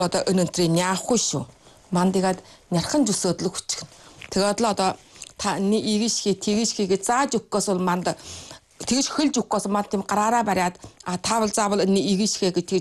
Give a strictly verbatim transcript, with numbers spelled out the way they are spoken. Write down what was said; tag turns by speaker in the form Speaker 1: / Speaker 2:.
Speaker 1: Одоо өнөөдрийн яахгүй шүү. Мандыгаад нярхан зүсөөдлөг хүчгэн. Тэгээд л одоо та ийгш хий тэгш хийгээд зааж өгөхөөс бол манд тэгж хөлж өгөхөөс манд тийм гараараа бариад а таавал заавал ийгш хий гэж